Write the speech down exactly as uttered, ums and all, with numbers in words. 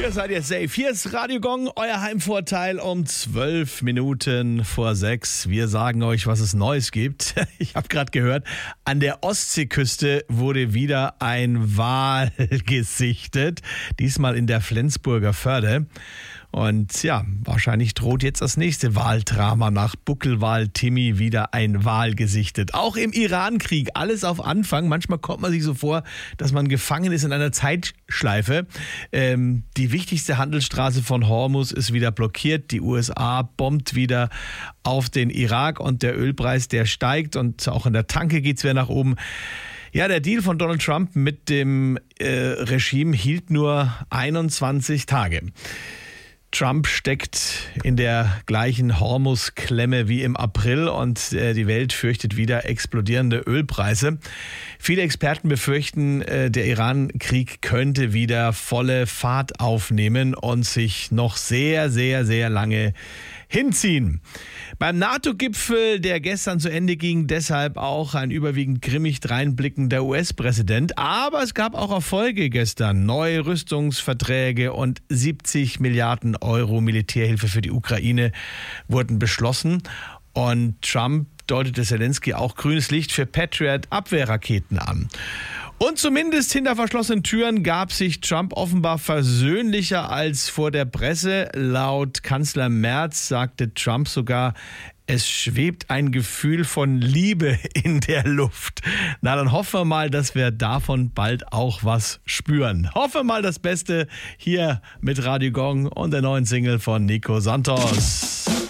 Hier seid ihr safe. Hier ist Radio Gong, euer Heimvorteil um zwölf Minuten vor sechs. Wir sagen euch, was es Neues gibt. Ich habe gerade gehört, an der Ostseeküste wurde wieder ein Wal gesichtet. Diesmal in der Flensburger Förde. Und ja, wahrscheinlich droht jetzt das nächste Waldrama. Nach Buckelwal Timmy wieder ein Wal gesichtet. Auch im Iran-Krieg, alles auf Anfang. Manchmal kommt man sich so vor, dass man gefangen ist in einer Zeitschleife. Ähm, die wichtigste Handelsstraße von Hormuz ist wieder blockiert. Die U S A bombt wieder auf den Irak und der Ölpreis, der steigt. Und auch in der Tanke geht es wieder nach oben. Ja, der Deal von Donald Trump mit dem äh, Regime hielt nur einundzwanzig Tage. Trump steckt in der gleichen Hormuz-Klemme wie im April und äh, die Welt fürchtet wieder explodierende Ölpreise. Viele Experten befürchten, äh, der Iran-Krieg könnte wieder volle Fahrt aufnehmen und sich noch sehr, sehr, sehr lange hinziehen. Beim NATO-Gipfel, der gestern zu Ende ging, deshalb auch ein überwiegend grimmig dreinblickender U S-Präsident. Aber es gab auch Erfolge gestern. Neue Rüstungsverträge und siebzig Milliarden Euro Militärhilfe für die Ukraine wurden beschlossen. Und Trump deutete Zelensky auch grünes Licht für Patriot-Abwehrraketen an. Und zumindest hinter verschlossenen Türen gab sich Trump offenbar versöhnlicher als vor der Presse. Laut Kanzler Merz sagte Trump sogar, es schwebt ein Gefühl von Liebe in der Luft. Na, dann hoffen wir mal, dass wir davon bald auch was spüren. Hoffen wir mal das Beste hier mit Radio Gong und der neuen Single von Nico Santos.